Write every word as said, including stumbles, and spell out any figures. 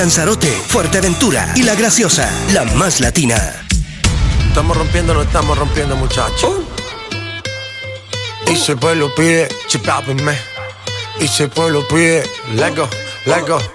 Lanzarote, Fuerteventura y La Graciosa, la más latina. Estamos rompiendo, no estamos rompiendo, muchachos. Y si el pueblo pide, chipápenme. Y si el pueblo pide, let go, let go.